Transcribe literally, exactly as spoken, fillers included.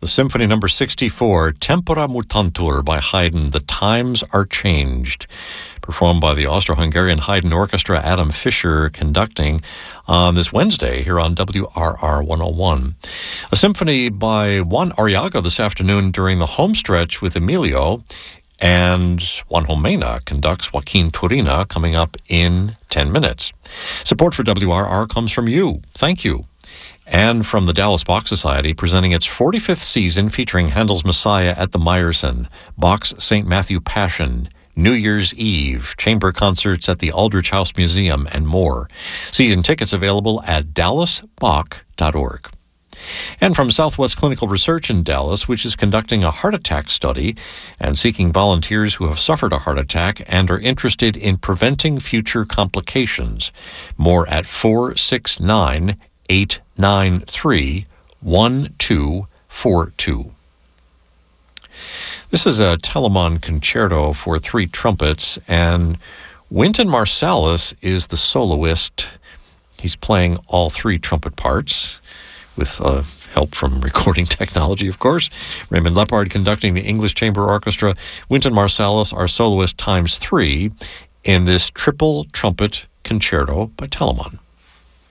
the Symphony Number sixty-four, Tempora Mutantur by Haydn, The Times Are Changed, performed by the Austro-Hungarian Haydn Orchestra, Adam Fischer conducting on this Wednesday here on W R R one oh one. A symphony by Juan Arriaga this afternoon during the home stretch with Emilio, and Juan Homena conducts Joaquin Turina coming up in ten minutes. Support for W R R comes from you. Thank you. And from the Dallas Bach Society, presenting its forty-fifth season featuring Handel's Messiah at the Meyerson, Bach's Saint Matthew Passion, New Year's Eve, chamber concerts at the Aldrich House Museum, and more. Season tickets available at dallas bach dot org. And from Southwest Clinical Research in Dallas, which is conducting a heart attack study and seeking volunteers who have suffered a heart attack and are interested in preventing future complications. More at four six nine, eight nine three, one two four two. This is a Telemann concerto for three trumpets, and Wynton Marsalis is the soloist. He's playing all three trumpet parts, with uh, help from recording technology, of course. Raymond Lepard conducting the English Chamber Orchestra. Wynton Marsalis, our soloist, times three in this triple trumpet concerto by Telemann.